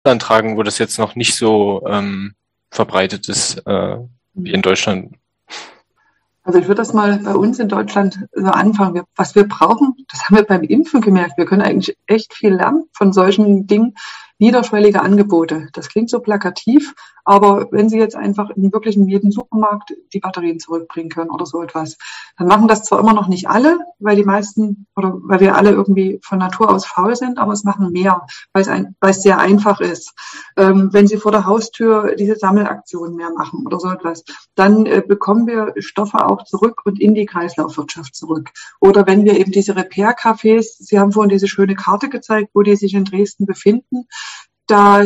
tragen, wo das jetzt noch nicht so verbreitet ist wie in Deutschland? Also ich würde das mal bei uns in Deutschland so anfangen. Was wir brauchen, das haben wir beim Impfen gemerkt. Wir können eigentlich echt viel lernen von solchen Dingen. Niederschwellige Angebote. Das klingt so plakativ, aber wenn Sie jetzt einfach wirklich in jedem Supermarkt die Batterien zurückbringen können oder so etwas, dann machen das zwar immer noch nicht alle, weil die meisten oder weil wir alle irgendwie von Natur aus faul sind, aber es machen mehr, weil es sehr einfach ist. Wenn Sie vor der Haustür diese Sammelaktionen mehr machen oder so etwas, dann bekommen wir Stoffe auch zurück und in die Kreislaufwirtschaft zurück. Oder wenn wir eben diese Repair-Cafés, Sie haben vorhin diese schöne Karte gezeigt, wo die sich in Dresden befinden, da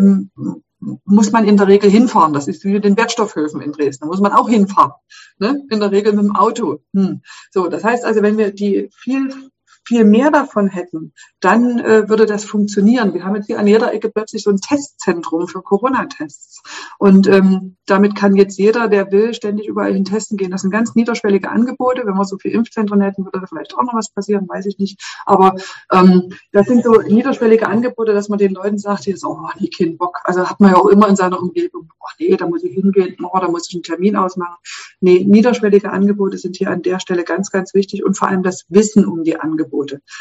muss man in der Regel hinfahren. Das ist wie mit den Wertstoffhöfen in Dresden. Da muss man auch hinfahren. Ne? In der Regel mit dem Auto. So, das heißt also, wenn wir die viel mehr davon hätten, dann würde das funktionieren. Wir haben jetzt hier an jeder Ecke plötzlich so ein Testzentrum für Corona-Tests. Und damit kann jetzt jeder, der will, ständig überall hin testen gehen. Das sind ganz niederschwellige Angebote. Wenn wir so viele Impfzentren hätten, würde da vielleicht auch noch was passieren, weiß ich nicht. Aber das sind so niederschwellige Angebote, dass man den Leuten sagt, jetzt, oh, nee, kein Bock. Also hat man ja auch immer in seiner Umgebung, oh nee, da muss ich hingehen, oh, da muss ich einen Termin ausmachen. Nee, niederschwellige Angebote sind hier an der Stelle ganz, ganz wichtig und vor allem das Wissen um die Angebote.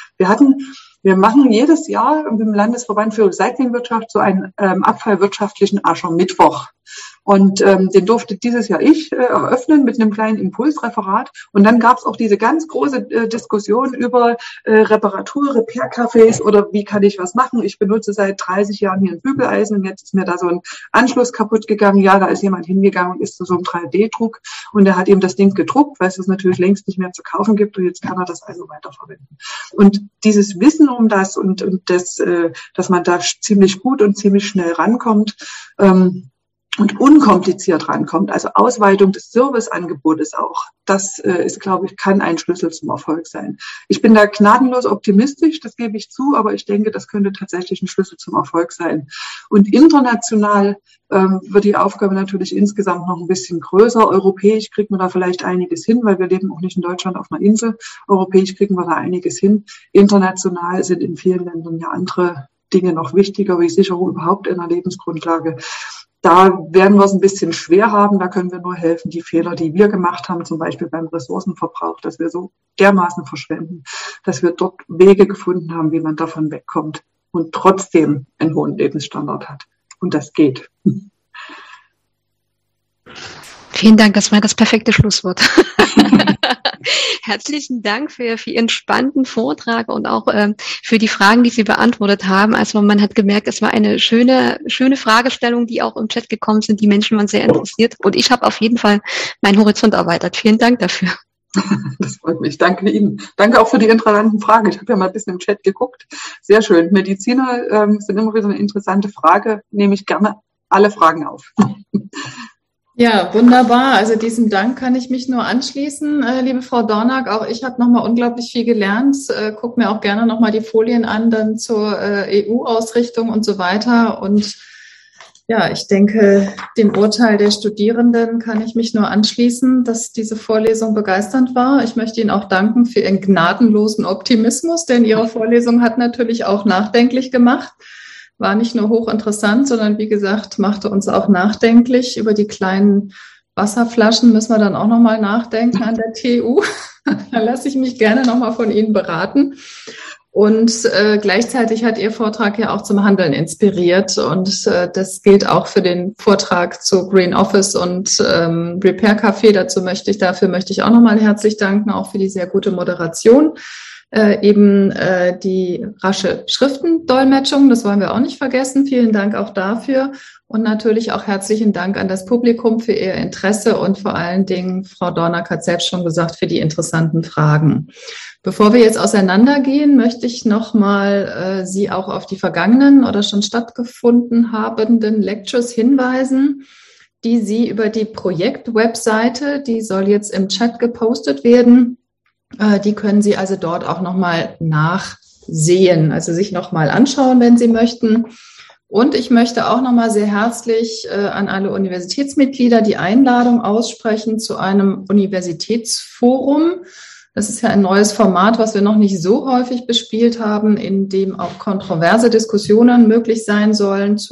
Wir machen jedes Jahr im Landesverband für Recyclingwirtschaft so einen abfallwirtschaftlichen Aschermittwoch. Und den durfte dieses Jahr ich eröffnen mit einem kleinen Impulsreferat. Und dann gab es auch diese ganz große Diskussion über Reparatur, Repair-Cafés oder wie kann ich was machen. Ich benutze seit 30 Jahren hier ein Bügeleisen und jetzt ist mir da so ein Anschluss kaputt gegangen. Ja, da ist jemand hingegangen und ist zu so einem 3D-Druck und der hat ihm das Ding gedruckt, weil es das natürlich längst nicht mehr zu kaufen gibt und jetzt kann er das also weiterverwenden. Und dieses Wissen um das und das, dass man da ziemlich gut und ziemlich schnell rankommt, und unkompliziert rankommt, also Ausweitung des Serviceangebotes auch. Das ist, glaube ich, kann ein Schlüssel zum Erfolg sein. Ich bin da gnadenlos optimistisch, das gebe ich zu, aber ich denke, das könnte tatsächlich ein Schlüssel zum Erfolg sein. Und international wird die Aufgabe natürlich insgesamt noch ein bisschen größer. Europäisch kriegt man da vielleicht einiges hin, weil wir leben auch nicht in Deutschland auf einer Insel. Europäisch kriegen wir da einiges hin. International sind in vielen Ländern ja andere Dinge noch wichtiger, wie Sicherung überhaupt einer Lebensgrundlage. Da werden wir es ein bisschen schwer haben, da können wir nur helfen, die Fehler, die wir gemacht haben, zum Beispiel beim Ressourcenverbrauch, dass wir so dermaßen verschwenden, dass wir dort Wege gefunden haben, wie man davon wegkommt und trotzdem einen hohen Lebensstandard hat. Und das geht. Vielen Dank, das war das perfekte Schlusswort. Herzlichen Dank für Ihren spannenden Vortrag und auch für die Fragen, die Sie beantwortet haben. Also man hat gemerkt, es war eine schöne Fragestellung, die auch im Chat gekommen sind. Die Menschen waren sehr interessiert und ich habe auf jeden Fall meinen Horizont erweitert. Vielen Dank dafür. Das freut mich. Danke Ihnen. Danke auch für die interessanten Fragen. Ich habe ja mal ein bisschen im Chat geguckt. Sehr schön. Mediziner sind immer wieder eine interessante Frage. Nehme ich gerne alle Fragen auf. Ja, wunderbar. Also diesem Dank kann ich mich nur anschließen, liebe Frau Dornak. Auch ich habe nochmal unglaublich viel gelernt. Guck mir auch gerne nochmal die Folien an, dann zur EU-Ausrichtung und so weiter. Und ja, ich denke, dem Urteil der Studierenden kann ich mich nur anschließen, dass diese Vorlesung begeisternd war. Ich möchte Ihnen auch danken für Ihren gnadenlosen Optimismus, denn Ihre Vorlesung hat natürlich auch nachdenklich gemacht. War nicht nur hochinteressant, sondern wie gesagt, machte uns auch nachdenklich. Über die kleinen Wasserflaschen müssen wir dann auch nochmal nachdenken an der TU. Da lasse ich mich gerne nochmal von Ihnen beraten. Und gleichzeitig hat Ihr Vortrag ja auch zum Handeln inspiriert. Und das gilt auch für den Vortrag zu Green Office und Repair Café. Dafür möchte ich auch nochmal herzlich danken, auch für die sehr gute Moderation. Die rasche Schriftendolmetschung, das wollen wir auch nicht vergessen. Vielen Dank auch dafür und natürlich auch herzlichen Dank an das Publikum für Ihr Interesse und vor allen Dingen, Frau Dornak hat selbst schon gesagt, für die interessanten Fragen. Bevor wir jetzt auseinandergehen, möchte ich nochmal Sie auch auf die vergangenen oder schon stattgefunden habenden Lectures hinweisen, die Sie über die Projektwebseite, die soll jetzt im Chat gepostet werden, die können Sie also dort auch nochmal nachsehen, also sich nochmal anschauen, wenn Sie möchten. Und ich möchte auch nochmal sehr herzlich an alle Universitätsmitglieder die Einladung aussprechen zu einem Universitätsforum. Das ist ja ein neues Format, was wir noch nicht so häufig bespielt haben, in dem auch kontroverse Diskussionen möglich sein sollen